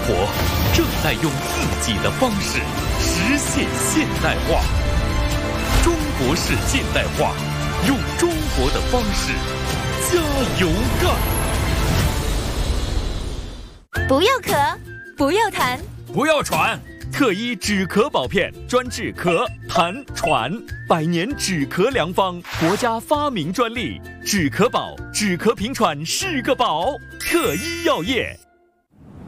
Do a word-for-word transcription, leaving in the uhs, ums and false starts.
活正在用自己的方式实现现代化。中国式现代化，用中国的方式加油干！ 不要咳，不要痰， 不要喘。特医止咳宝片专治咳、痰、喘，百年止咳良方，国家发明专利。止咳宝，止咳平喘是个宝。特医药业。